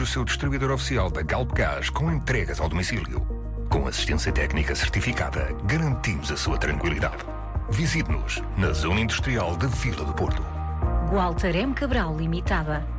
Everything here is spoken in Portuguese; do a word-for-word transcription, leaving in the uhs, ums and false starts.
o seu distribuidor oficial da Galp Gás com entregas ao domicílio. Com assistência técnica certificada, garantimos a sua tranquilidade. Visite-nos na Zona Industrial da Vila do Porto. Walter M. Cabral Limitada.